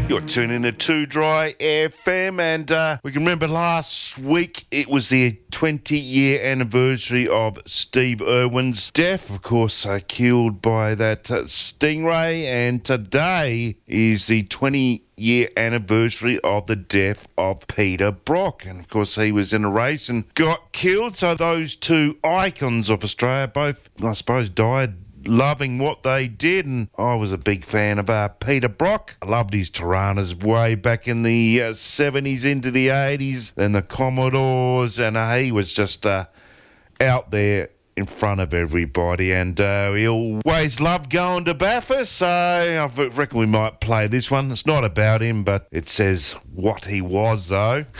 You're tuning to 2 Dry FM, and we can remember last week it was the 20-year anniversary of Steve Irwin's death, of course, killed by that Stingray, and today is the 20-year anniversary of the death of Peter Brock, and of course he was in a race and got killed. So those two icons of Australia both, I suppose, died loving what they did, and I was a big fan of Peter Brock. I loved his Tiranas way back in the 70s into the 80s, then the Commodores, and he was just out there in front of everybody, and he always loved going to Bathurst, so I reckon we might play this one. It's not about him, but it says what he was, though.